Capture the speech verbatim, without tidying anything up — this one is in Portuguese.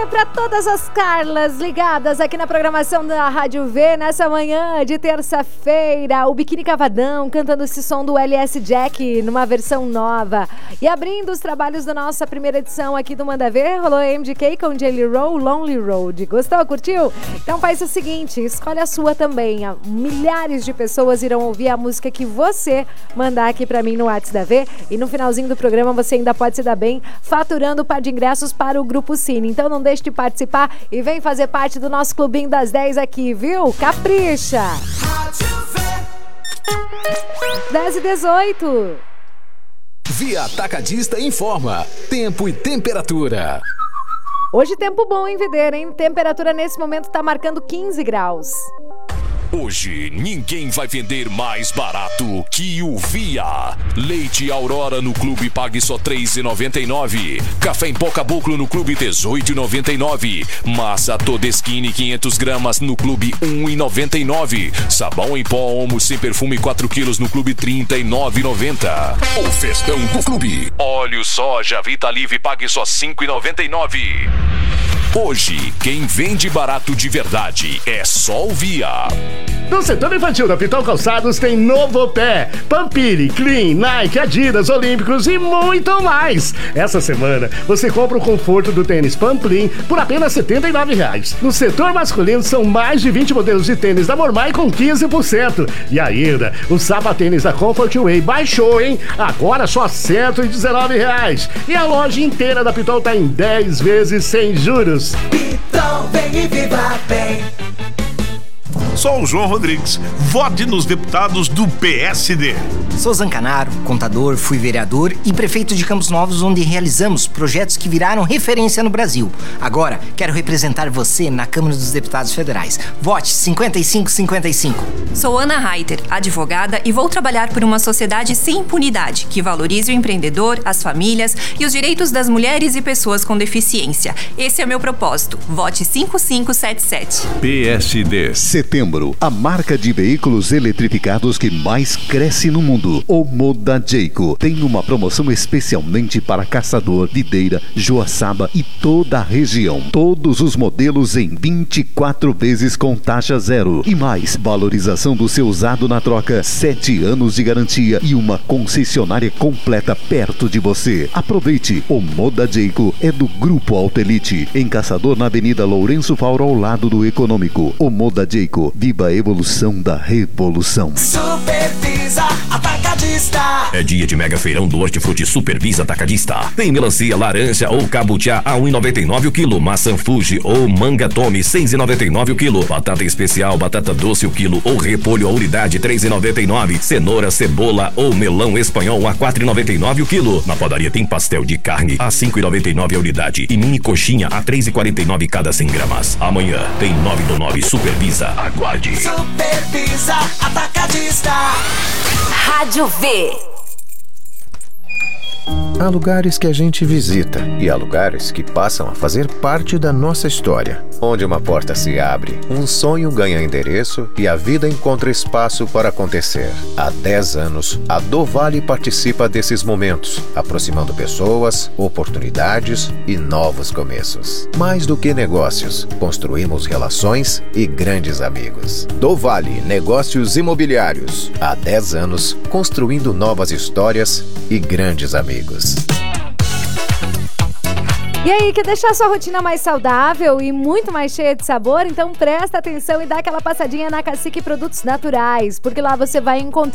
Para todas as Carlas ligadas aqui na programação da Rádio V, nessa manhã de terça-feira, o Biquíni Cavadão cantando esse som do L S Jack numa versão nova. E abrindo os trabalhos da nossa primeira edição aqui do Manda Ver, rolou M D K com Jelly Roll, Lonely Road. Gostou? Curtiu? Então faz o seguinte, escolhe a sua também. Milhares de pessoas irão ouvir a música que você mandar aqui pra mim no WhatsApp da V, e no finalzinho do programa você ainda pode se dar bem faturando o par de ingressos para o Grupo Cine. Então não deixe de participar e vem fazer parte do nosso Clubinho das dez aqui, viu? Capricha! dez e dezoito. Via Atacadista informa tempo e temperatura. Hoje tempo bom em Videira, hein? Temperatura nesse momento tá marcando quinze graus. Hoje ninguém vai vender mais barato que o Via. Leite Aurora no Clube pague só três reais e noventa e nove centavos. Café em pó Caboclo no Clube dezoito reais e noventa e nove centavos. Massa Todeskine quinhentas gramas no Clube um real e noventa e nove centavos. Sabão em pó Omo sem perfume quatro quilos no Clube trinta e nove reais e noventa centavos. O festão do Clube. Óleo soja Vitalive pague só cinco reais e noventa e nove centavos. Hoje, quem vende barato de verdade é só o Via. No setor infantil da Pitol Calçados tem Novopé, Pampiri, Clean, Nike, Adidas, Olímpicos e muito mais. Essa semana você compra o conforto do tênis Pamplin por apenas setenta e nove reais. No setor masculino são mais de vinte modelos de tênis da Mormai com quinze por cento. E ainda, o sapatênis da Comfort Way baixou, hein? Agora só cento e dezenove reais. E a loja inteira da Pitol tá em dez vezes sem juros. Pitol, vem e viva bem. Sou o João Rodrigues. Vote nos deputados do P S D. Sou Zancanaro, contador, fui vereador e prefeito de Campos Novos, onde realizamos projetos que viraram referência no Brasil. Agora, quero representar você na Câmara dos Deputados Federais. Vote cinquenta e cinco cinquenta e cinco. Sou Ana Reiter, advogada, e vou trabalhar por uma sociedade sem impunidade, que valorize o empreendedor, as famílias e os direitos das mulheres e pessoas com deficiência. Esse é o meu propósito. Vote cinco cinco sete sete. P S D. Setembro, a marca de veículos eletrificados que mais cresce no mundo, o Moda Jayco, tem uma promoção especialmente para Caçador, Videira, Joaçaba e toda a região. Todos os modelos em vinte e quatro vezes com taxa zero. E mais, valorização do seu usado na troca, sete anos de garantia e uma concessionária completa perto de você. Aproveite, o Moda Jayco é do Grupo Altelite, em Caçador, na Avenida Lourenço Fauro, ao lado do Econômico. O Moda Jayco, viva a evolução da revolução. Supervisa Atacadista. É dia de mega feirão do Hortifruti Supervisa Atacadista. Tem melancia, laranja ou cabutiá a um real e noventa e nove o quilo. Maçã Fuji ou manga Tome seis reais e noventa e nove o quilo. Batata especial, batata doce o quilo ou repolho a unidade três reais e noventa e nove. Cenoura, cebola ou melão espanhol a quatro reais e noventa e nove o quilo. Na padaria tem pastel de carne a cinco reais e noventa e nove a unidade e mini coxinha a três reais e quarenta e nove cada cem gramas. Amanhã tem nove do nove Supervisa. Aguarde. Supervisa Atacadista. Rádio V. Há lugares que a gente visita e há lugares que passam a fazer parte da nossa história. Onde uma porta se abre, um sonho ganha endereço e a vida encontra espaço para acontecer. Há dez anos, a Do Vale participa desses momentos, aproximando pessoas, oportunidades e novos começos. Mais do que negócios, construímos relações e grandes amigos. Do Vale Negócios Imobiliários. Há dez anos, construindo novas histórias e grandes amigos. E aí, quer deixar sua rotina mais saudável e muito mais cheia de sabor? Então presta atenção e dá aquela passadinha na Cacique Produtos Naturais, porque lá você vai encontrar